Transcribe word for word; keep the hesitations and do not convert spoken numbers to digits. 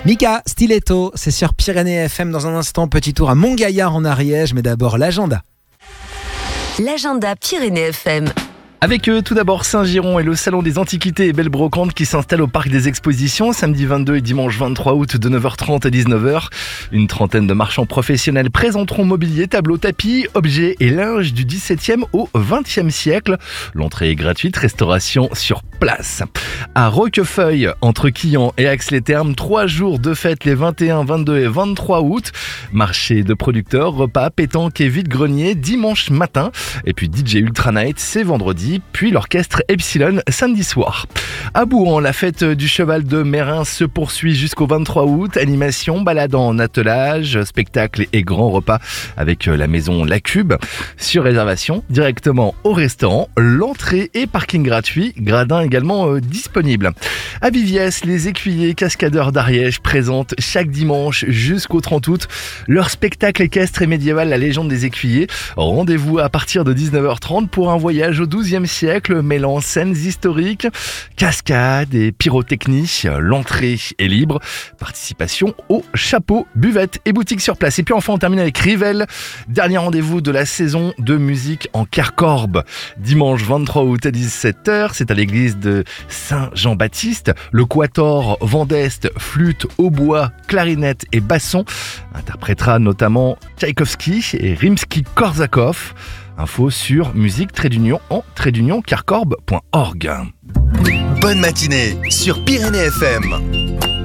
Mika, Stiletto, c'est sur Pyrénées F M. Dans un instant, petit tour à Montgaillard en Ariège, mais d'abord l'agenda. L'agenda Pyrénées F M. Avec eux, tout d'abord Saint-Giron et le Salon des Antiquités et Belles Brocantes qui s'installe au Parc des Expositions samedi vingt-deux et dimanche vingt-trois août de neuf heures trente à dix-neuf heures. Une trentaine de marchands professionnels présenteront mobilier, tableaux, tapis, objets et linge du dix-septième au vingtième siècle. L'entrée est gratuite, restauration sur place. À Roquefeuille, entre Quillan et Ax-les-Thermes, trois jours de fête les vingt et un, vingt-deux et vingt-trois août. Marché de producteurs, repas, pétanque et vide-grenier dimanche matin. Et puis D J Ultra Night, c'est vendredi. Puis l'orchestre Epsilon samedi soir. À Bouhans, la fête du cheval de Mérins se poursuit jusqu'au vingt-trois août. Animation, balade en attelage, spectacle et grands repas avec la maison La Cube. Sur réservation, directement au restaurant. L'entrée et parking gratuit, gradin également euh, disponible. À Viviès, les écuyers cascadeurs d'Ariège présentent chaque dimanche jusqu'au trente août leur spectacle équestre et médiéval La Légende des écuyers. Rendez-vous à partir de dix-neuf heures trente pour un voyage au douzième siècle mêlant scènes historiques, cascades et pyrotechnie. L'entrée est libre. Participation au chapeau, buvette et boutique sur place. Et puis enfin on termine avec Rivelle. Dernier rendez-vous de la saison de musique en Carcorbe. Dimanche vingt-trois août à dix-sept heures, c'est à l'église de Saint-Jean-Baptiste. Le Quatuor Vendeste, flûte, hautbois, clarinette et basson interprétera notamment Tchaïkovski et Rimsky-Korsakov. Info sur musique trait d'union en trait d'union carcorbe point org. Bonne matinée sur Pyrénées F M.